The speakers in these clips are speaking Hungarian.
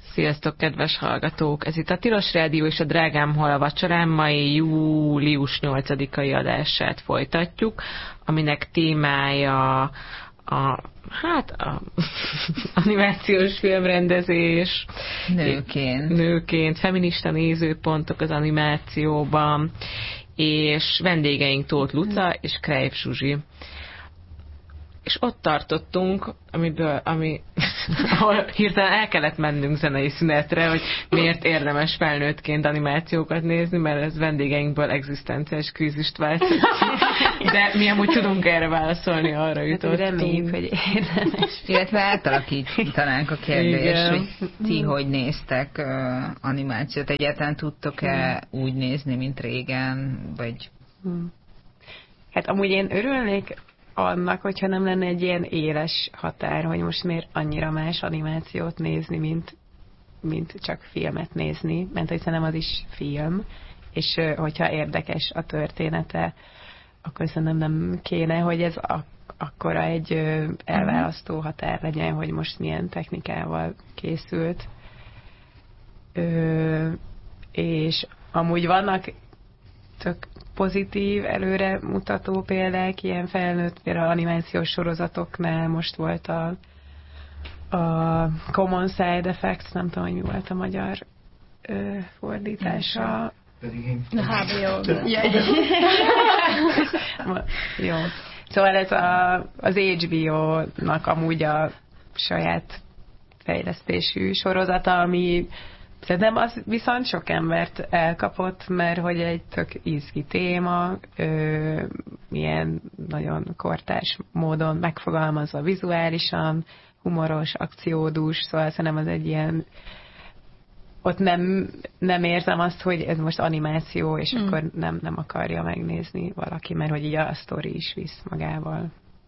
Sziasztok, kedves hallgatók! Ez itt a Tilos Rádió és a Drágám hol a vacsorám mai július 8-ai adását folytatjuk, aminek témája a animációs filmrendezés. Nőként, feminista nézőpontok az animációban, és vendégeink Tóth Luca és Krejf Zsuzsi. És ott tartottunk, ahol hirtelen el kellett mennünk zenei szünetre, hogy miért érdemes felnőttként animációkat nézni, mert ez vendégeinkből egzisztenciális krízist vált. De mi amúgy tudunk erre válaszolni, arra jutottunk. Reméljük, hogy érdemes. Illetve átalakítanánk a kérdést, hogy ti hogy néztek animációt. Egyáltalán tudtok-e úgy nézni, mint régen? Vagy... Hát amúgy én örülnék annak, hogyha nem lenne egy ilyen éles határ, hogy most miért annyira más animációt nézni, mint csak filmet nézni, mert hiszen nem az is film, és hogyha érdekes a története, akkor szerintem nem kéne, hogy ez akkora egy elválasztó határ legyen, hogy most milyen technikával készült. És amúgy vannak tök pozitív, előre mutató példák, ilyen felnőtt, például animációs sorozatoknál most volt a Common Side Effects, nem tudom, hogy mi volt a magyar fordítása. Jó. Szóval ez az HBO-nak amúgy a saját fejlesztésű sorozata, ami szerintem az viszont sok embert elkapott, mert hogy egy tök izgi téma, ilyen nagyon kortárs módon megfogalmazva vizuálisan, humoros, akciódús, szóval szerintem az egy ilyen, ott nem érzem azt, hogy ez most animáció, és akkor nem akarja megnézni valaki, mert hogy így a sztori is visz magával.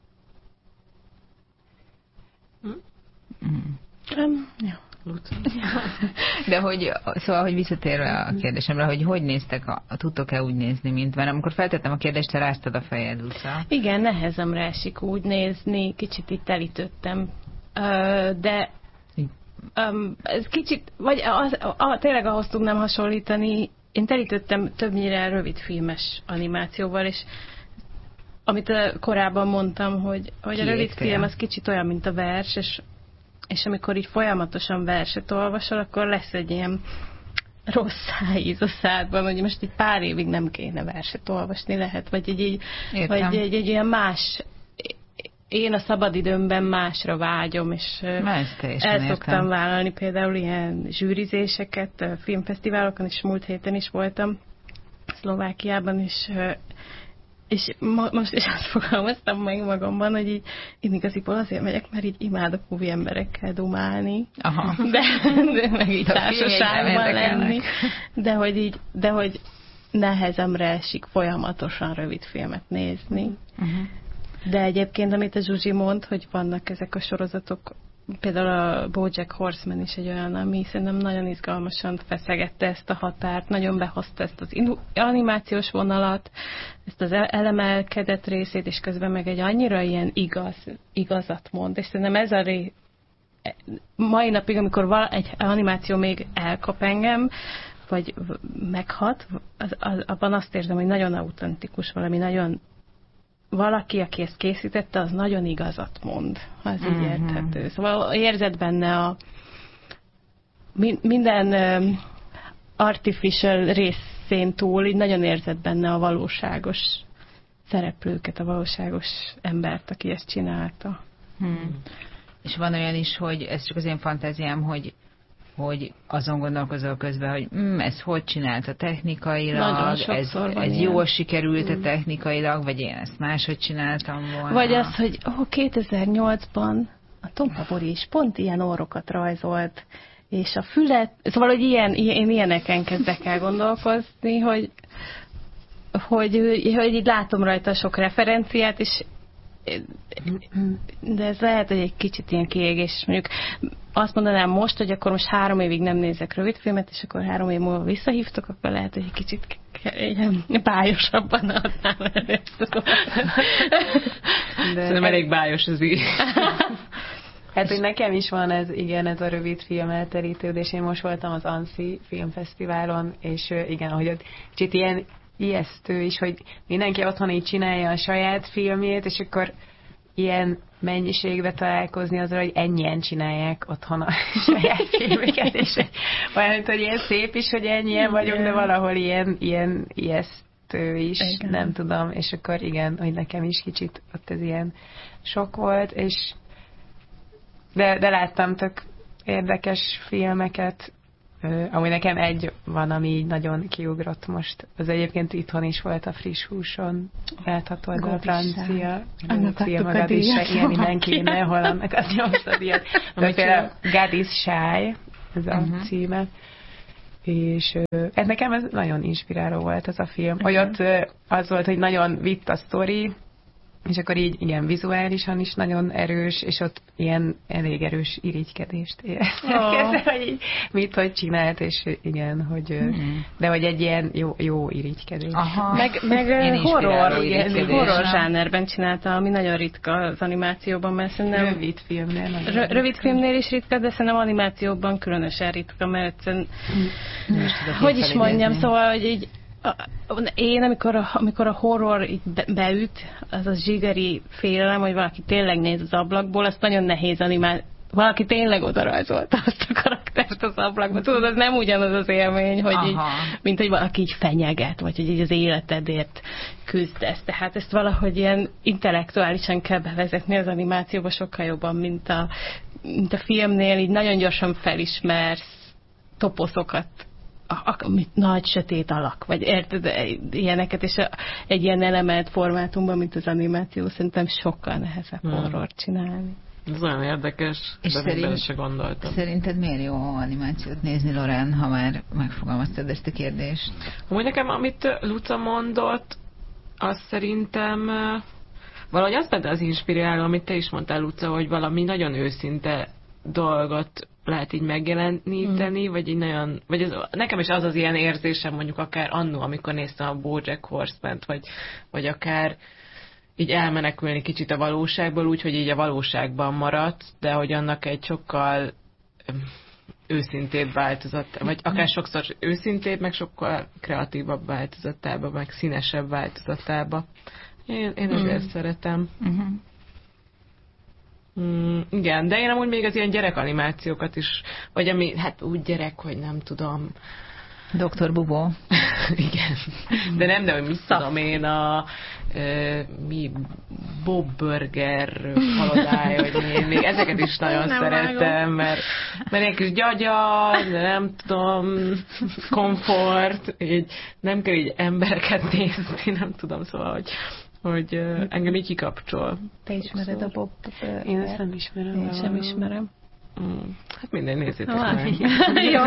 Ja. De hogy visszatérve a kérdésemre, hogy néztek, tudtok-e úgy nézni, mint van? Amikor feltettem a kérdést, te ráztad a fejed, Luca. Igen, nehezemre esik úgy nézni, kicsit itt telítődtem, de ez kicsit, vagy tényleg ahhoz tudnám hasonlítani, én telítődtem többnyire rövid filmes animációval, és amit korábban mondtam, hogy a rövid film az kicsit olyan, mint a vers, és amikor így folyamatosan verset olvasol, akkor lesz egy ilyen rossz szájíz a szádban, hogy most így pár évig nem kéne verset olvasni, lehet, vagy egy ilyen más, én a szabadidőmben másra vágyom, és el szoktam vállalni például ilyen zsűrizéseket, filmfesztiválokon, és múlt héten is voltam Szlovákiában, és most is azt fogalmaztam meg magamban, hogy így, én igaziból azért megyek, mert így imádok új emberekkel dumálni, de meg így társaságban lenni, de hogy nehezemre esik folyamatosan rövid filmet nézni. De egyébként, amit a Zsuzsi mond, hogy vannak ezek a sorozatok, például a BoJack Horseman is egy olyan, ami szerintem nagyon izgalmasan feszegette ezt a határt, nagyon behozta ezt az animációs vonalat, ezt az elemelkedett részét, és közben meg egy annyira ilyen igazat mond. És szerintem ez a mai napig, amikor egy animáció még elkap engem, vagy meghat, abban azt érzem, hogy nagyon autentikus, valami nagyon valaki, aki ezt készítette, az nagyon igazat mond. Az így érthető. Szóval érzed benne minden artificial részén túl, így nagyon érzed benne a valóságos szereplőket, a valóságos embert, aki ezt csinálta. És van olyan is, hogy ez csak az én fantáziám, hogy azon gondolkozol közben, hogy ez hogy csinálta technikailag, ez jól sikerült technikailag, vagy én ezt máshogy csináltam volna. Vagy az, hogy 2008-ban a Tompa Bori is pont ilyen orrokat rajzolt, és a fület, szóval, hogy én ilyeneken kezdek el gondolkozni, hogy így látom rajta sok referenciát, és de ez lehet, hogy egy kicsit ilyen kiégés. Mondjuk azt mondanám most, hogy akkor most 3 évig nem nézek rövidfilmet, és akkor 3 év múlva visszahívtok, akkor lehet, hogy egy kicsit bájosabban adnám először. Szerintem elég bájos az így. Hát, hogy nekem is van ez a rövid film elterítődés. Én most voltam az Annecy Filmfesztiválon, és igen, ahogy ott kicsit ilyen ijesztő is, hogy mindenki otthon így csinálja a saját filmjét, és akkor ilyen mennyiségbe találkozni azzal, hogy ennyien csinálják otthon a saját filmüket, és olyan, hogy ilyen szép is, hogy ennyien vagyunk, de valahol ilyen ijesztő is, igen. Nem tudom, és akkor igen, hogy nekem is kicsit ott ez ilyen sok volt, és de láttam tök érdekes filmeket, amúgy nekem egy van, ami így nagyon kiugrott most. Az egyébként itthon is volt a Friss Húson, látható a francia film, a Gadis Sáj, ilyen mindenki mindenhol annak az nyomta díjat. De például Gadis Sáj, ez a címe. És ez nekem ez nagyon inspiráló volt ez a film. Hogy ott az volt, hogy nagyon vitt a sztori, és akkor így igen, vizuálisan is nagyon erős, és ott ilyen elég erős irigykedést éreztem, hogy így hogy csinált, és igen, hogy de hogy egy ilyen jó irigykedés. Aha. Meg horror zsánerben csinálta, ami nagyon ritka az animációban, mert szerintem rövid filmnél is ritka, de szerintem animációban különösen ritka, mert hogy is mondjam, szóval, hogy így én, amikor a horror így beüt, az a zsigeri félelem, hogy valaki tényleg néz az ablakból, azt nagyon nehéz animálni. Valaki tényleg odarajzolta azt a karaktert az ablakba. Tudod, ez nem ugyanaz az élmény, hogy így, mint hogy valaki így fenyeget, vagy hogy így az életedért küzdesz. Tehát ezt valahogy ilyen intellektuálisan kell bevezetni az animációba sokkal jobban, mint a filmnél. Így nagyon gyorsan felismersz toposzokat, nagy sötét alak, vagy érted, ilyeneket, és egy ilyen elemelt formátumban, mint az animáció, szerintem sokkal nehezebb horrort csinálni. Ez olyan érdekes, és de minden se gondoltam. Szerinted miért jó animációt nézni, Loren, ha már megfogalmaztad ezt a kérdést? Amúgy nekem, amit Luca mondott, az szerintem valahogy az benne az inspiráló, amit te is mondtál, Luca, hogy valami nagyon őszinte dolgot lehet így megjeleníteni, vagy így nagyon, vagy ez, nekem is az ilyen érzésem, mondjuk akár annó, amikor néztem a BoJack Horseman-t, vagy akár így elmenekülni kicsit a valóságból, úgyhogy így a valóságban maradt, de hogy annak egy sokkal őszintébb változat, vagy akár sokszor őszintébb, meg sokkal kreatívabb változatába, meg színesebb változatába. Én ezért szeretem. Igen, de én amúgy még az ilyen gyerekanimációkat is, vagy ami, hát úgy gyerek, hogy nem tudom. Dr. Bubó. Igen. De nem, de hogy mit tudom én, Bob Burger halodája, vagy én még ezeket is nagyon szeretem, mert egy kis gyagya, de nem tudom, komfort, így nem kell így embereket nézni, nem tudom, szóval, hogy engem így kikapcsol. Te ismered a Bob Burger? Én ezt nem ismerem. Én sem ismerem. Hát minden nézzétek meg. Jó.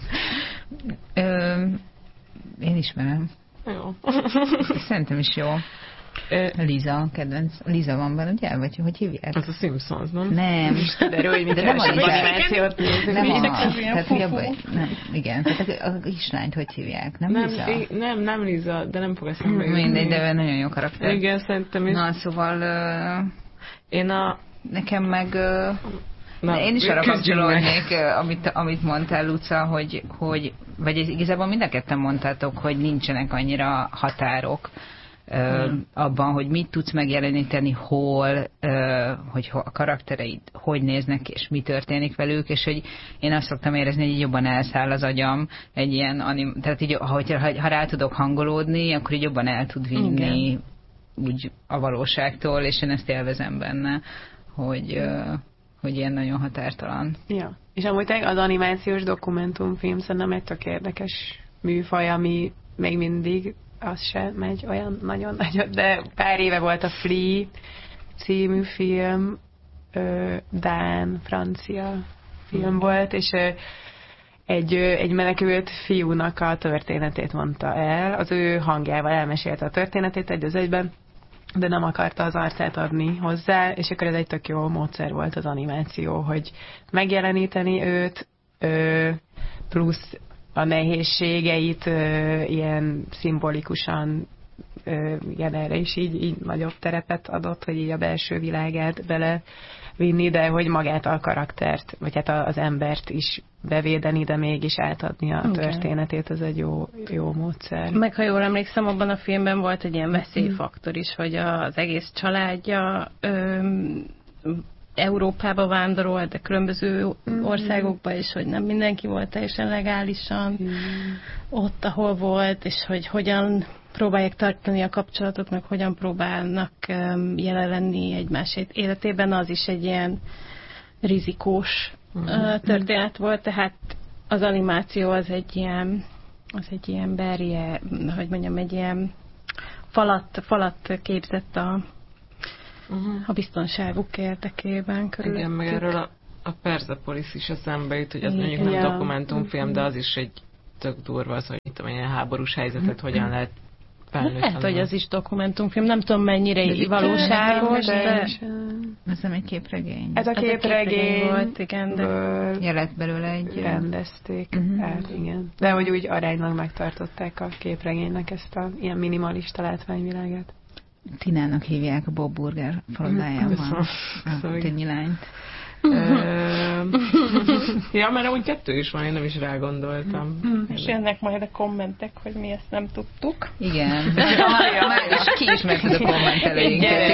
Én ismerem. Jó. Szerintem is jó. Liza, kedvenc. Liza van benne, ugye? Vagy hogy hívják? Ez a Simpsons, nem? Nem. De nem az animációt nézzük. Igen, tehát a kislányt hogy hívják? Nem Liza? Nem Liza, de nem fog eszembe jutni. Mindegy, de nagyon jó karakter. Igen, szerintem is. Na, szóval én nekem meg... én is arra kapcsolódnék, amit mondtál, Luca, hogy vagy igazából mind a ketten mondtátok, hogy nincsenek annyira határok abban, hogy mit tudsz megjeleníteni, hol, hogy a karaktereid hogy néznek, és mi történik velük, és hogy én azt szoktam érezni, hogy jobban elszáll az agyam egy ilyen tehát így, ha rá tudok hangolódni, akkor így jobban el tud vinni úgy a valóságtól, és én ezt élvezem benne, hogy ilyen nagyon határtalan. Ja. És amúgy az animációs dokumentumfilm szerintem egy tök érdekes műfaj, ami még mindig az se megy olyan nagyon nagyot, de pár éve volt a Flea című film, dán, francia film volt, és egy menekült fiúnak a történetét mondta el, az ő hangjával elmesélte a történetét egy az egyben, de nem akarta az arcát adni hozzá, és akkor ez egy tök jó módszer volt az animáció, hogy megjeleníteni őt, plusz a nehézségeit ilyen szimbolikusan igen, erre is így nagyobb terepet adott, hogy így a belső világát bele vinni, de hogy magát a karaktert, vagy hát az embert is bevédeni, de mégis átadni a történetét, az egy jó módszer. Meg ha jól emlékszem, abban a filmben volt egy ilyen veszélyfaktor is, hogy az egész családja Európába vándorolt, de különböző országokba, és hogy nem mindenki volt teljesen legálisan ott, ahol volt, és hogy hogyan próbálják tartani a kapcsolatoknak, hogyan próbálnak jelen lenni egymás életében, az is egy ilyen rizikós történet volt, tehát az animáció az egy ilyen berje, hogy mondjam, egy ilyen falat képzett a biztonságuk érdekében körülöttük. Igen, meg erről a Persepolis is eszembe jut, hogy az mondjuk nem dokumentumfilm, de az is egy tök durva az, hogy ilyen háborús helyzetet hogyan lehet felnőtt. Lehet, hogy az is dokumentumfilm, nem tudom mennyire valóságos, de... Ez nem egy képregény. Ez a képregény volt, igen, de... Jelent belőle egy... Rendezték, hát igen. De hogy úgy aránylag megtartották a képregénynek ezt a ilyen minimalista látványvilágát. Tinának hívják a Bob Burger falodájában a tényi lányt. Ja, mert úgy 2 is van, én nem is rá gondoltam. És jönnek majd a kommentek, hogy mi ezt nem tudtuk. Igen. És ki is meg a kommentelőinket.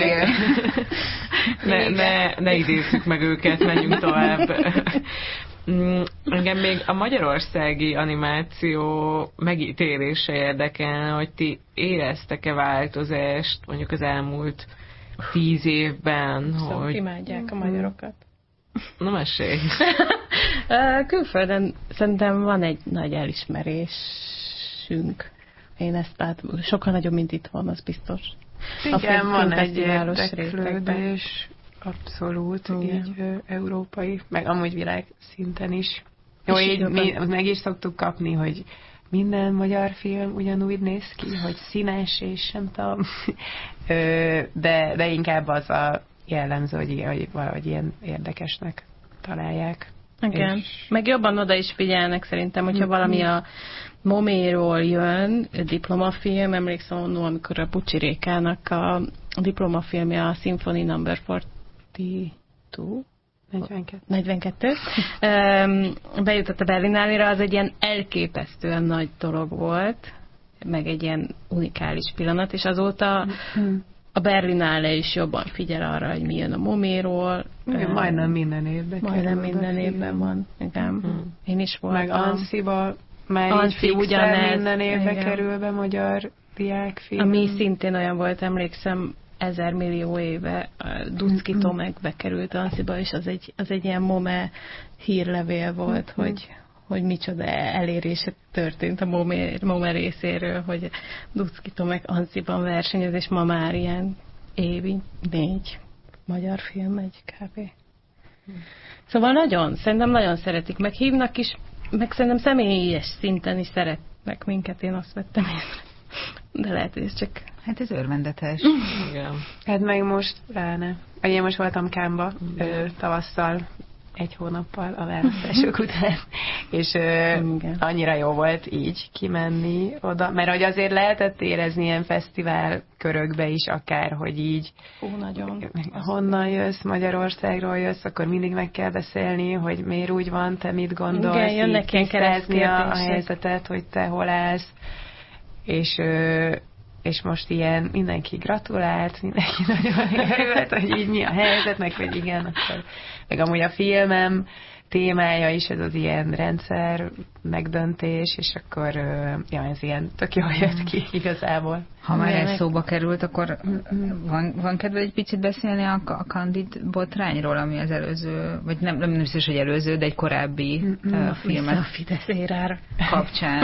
Ne idézzük meg őket, menjünk tovább. Engem még a magyarországi animáció megítélése érdekel, hogy ti éreztek-e változást mondjuk az elmúlt 10 évben, Szóval hogy... imádják a magyarokat. Na, mesélj! Külföldön szerintem van egy nagy elismerésünk. Én ezt látom, sokkal nagyobb, mint itt van, az biztos. Igen, van egy érdeklődés, abszolút, így európai, meg amúgy világszinten is. Jó, így mi meg is szoktuk kapni, hogy minden magyar film ugyanúgy néz ki, hogy színes, és nem tudom. De inkább az a jellemző, hogy valahogy ilyen érdekesnek találják. Igen. És... meg jobban oda is figyelnek szerintem, hogyha valami a Moméról jön, diplomafilm, emlékszem annól, amikor a Bucsi Rékának a diplomafilmje a Symphony No. 42. Bejutott a Berlinálira, az egy ilyen elképesztően nagy dolog volt, meg egy ilyen unikális pillanat, és azóta a Berlinale is jobban figyel arra, hogy mi jön a Moméról. Majdnem minden évben. Majdnem minden évben van. Igen. Én is voltam. Meg Ansziba már így fixen minden évben kerül be magyar diákfilm. Ami szintén olyan volt, emlékszem, 1000 millió éve Ducki Tomek bekerült Ansziba, és az egy ilyen Momé hírlevél volt, hogy micsoda elérése történt a Momé részéről, hogy Ducki Tomek Ansziban versenyez, és ma már ilyen évi 4 magyar film megy kb. Szóval szerintem nagyon szeretik, meg hívnak is, meg szerintem személyes szinten is szeretnek minket, én azt vettem észre. De lehet, hogy ez csak... Hát ez örvendetes. Igen. Hát meg most ráne. Én most voltam Cannes-ba tavasszal, 1 hónappal a választások után, és annyira jó volt így kimenni oda, mert hogy azért lehetett érezni ilyen fesztivál körökbe is akár, hogy így nagyon. Honnan jössz, Magyarországról jössz, akkor mindig meg kell beszélni, hogy miért úgy van, te mit gondolsz, igen, jönnek ilyen tisztázni a helyzetet, hogy te hol állsz, és most ilyen mindenki gratulált, mindenki nagyon örült, hogy így mi a helyzet, meg hogy igen, akkor meg amúgy a filmem témája is ez az ilyen rendszer megdöntés, és akkor ez ilyen tök jól jött ki igazából. Ha már ez szóba került, akkor van kedve egy picit beszélni a Candid botrányról, ami az előző, vagy nem biztos, hogy előző, de egy korábbi filmet a Fidesz érára kapcsán.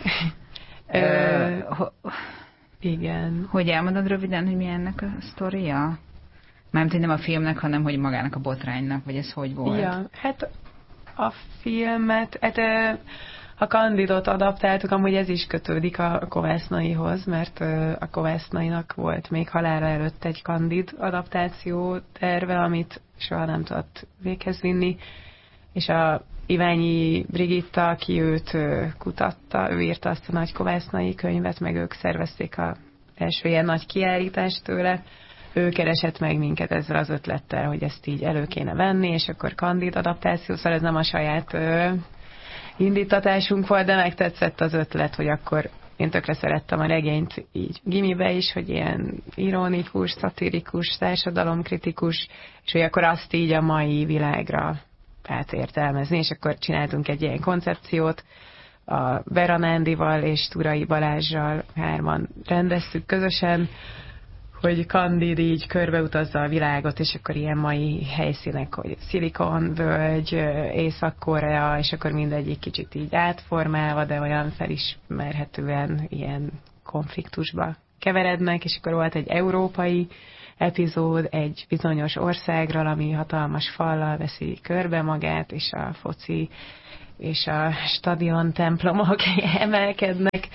Igen. Hogy elmondod röviden, hogy mi ennek a sztoria? Mármint nem a filmnek, hanem hogy magának a botránynak, vagy ez hogy volt? Ja, hát a filmet, a Candidot adaptáltuk, amúgy ez is kötődik a Kovásznaihoz, mert a Kovásznainak volt még halála előtt egy Candid adaptáció terve, amit soha nem tudott véghez vinni, és a Iványi Brigitta, aki őt kutatta, ő írta azt a nagy Kovásznai könyvet, meg ők szervezték az első ilyen nagy kiállítást tőle, ő keresett meg minket ezzel az ötlettel, hogy ezt így elő kéne venni, és akkor Candid adaptáció, szóval ez nem a saját indítatásunk volt, de megtetszett az ötlet, hogy akkor én tökre szerettem a regényt így gimibe is, hogy ilyen ironikus, szatirikus, társadalomkritikus, és hogy akkor azt így a mai világra átértelmezni, és akkor csináltunk egy ilyen koncepciót, a Vera Nándival és Turai Balázsral hárman rendeztük közösen, hogy Candid így körbeutazza a világot, és akkor ilyen mai helyszínek, hogy Szilikonvölgy, Észak-Korea, és akkor mindegyik kicsit így átformálva, de olyan felismerhetően ilyen konfliktusba keverednek, és akkor volt egy európai epizód egy bizonyos országról, ami hatalmas fallal veszi körbe magát, és a foci és a stadion templomok emelkednek.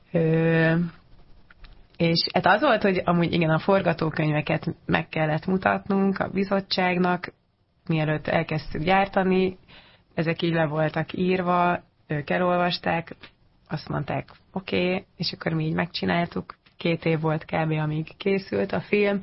És hát az volt, hogy amúgy igen, a forgatókönyveket meg kellett mutatnunk a bizottságnak, mielőtt elkezdtük gyártani, ezek így le voltak írva, ők elolvasták, azt mondták, oké, és akkor mi így megcsináltuk, 2 év volt kb. Amíg készült a film,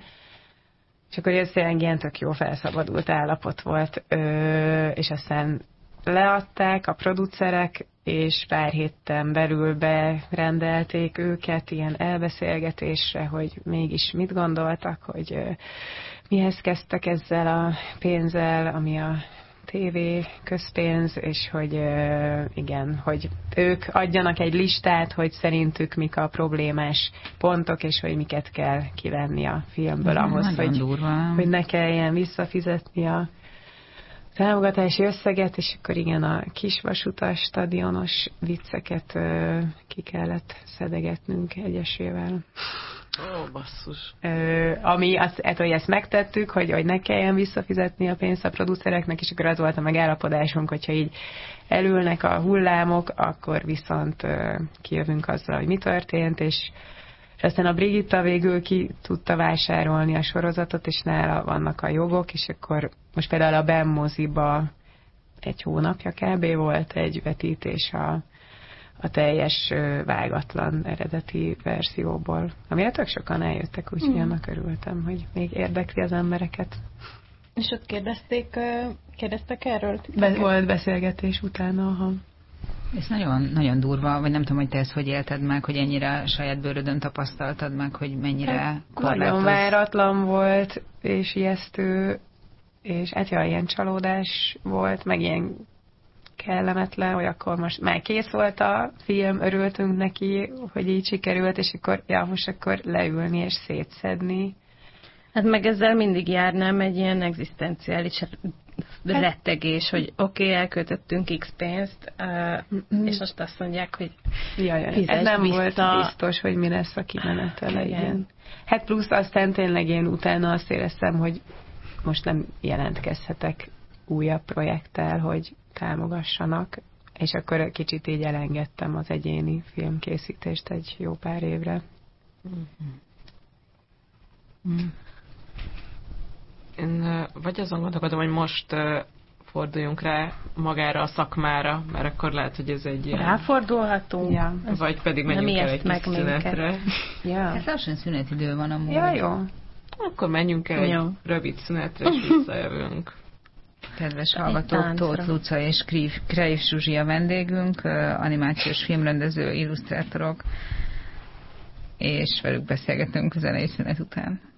és akkor ez tényleg ilyen tök jó felszabadult állapot volt, és aztán leadták a producerek, és pár héten belül berendelték őket ilyen elbeszélgetésre, hogy mégis mit gondoltak, hogy mihez kezdtek ezzel a pénzzel, ami a TV közpénz, és hogy igen, hogy ők adjanak egy listát, hogy szerintük mik a problémás pontok, és hogy miket kell kivenni a filmből ahhoz, hogy ne kelljen visszafizetni a támogatási összeget, és akkor igen, a kisvasutas, stadionos vicceket ki kellett szedegetnünk egyesével. Ó, basszus. Ami azt, hogy ezt megtettük, hogy ne kelljen visszafizetni a pénzt a producereknek, és akkor az volt a megállapodásunk, hogyha így elülnek a hullámok, akkor viszont kijövünk azzal, hogy mi történt, és aztán a Brigitta végül ki tudta vásárolni a sorozatot, és nála vannak a jogok, és akkor most például a BEM moziba 1 hónapja kb. Volt egy vetítés a teljes vágatlan eredeti verzióból, amire tök sokan eljöttek, úgyhogy annak örültem, hogy még érdekli az embereket. És ott kérdeztek erről? Volt beszélgetés utána, aha. Ez nagyon, nagyon durva, vagy nem tudom, hogy te ezt hogy élted meg, hogy ennyire saját bőrödön tapasztaltad meg, hogy mennyire korlátoz. Nagyon váratlan volt, és ijesztő, és hát ilyen csalódás volt, meg ilyen kellemetlen, hogy akkor most már kész volt a film, örültünk neki, hogy így sikerült, és akkor, most akkor leülni és szétszedni. Hát meg ezzel mindig járnám egy ilyen egzisztenciális rettegés, hogy elköltöttünk X pénzt, és most azt mondják, hogy ez nem volt biztos, hogy mi lesz a kimenetele. Igen. Hát plusz aztán tényleg én utána azt éreztem, hogy most nem jelentkezhetek újabb projekttel, hogy támogassanak, és akkor kicsit így elengedtem az egyéni filmkészítést egy jó pár évre. Én vagy azon gondolkodom, hogy most forduljunk rá magára a szakmára, mert akkor lehet, hogy ez egy ilyen... Ráfordulhatunk. Ja. Vagy pedig menjünk el egy kis szünetre. Ja. Hát lassan szünetidő van amúgy. Ja, jó. Akkor menjünk el egy rövid szünetre, és visszajövünk. Kedves hallgatók, Tóth Luca és Kreif Zsuzsi a vendégünk, animációs filmrendező, illusztrátorok, és velük beszélgetünk a zenei szünet után.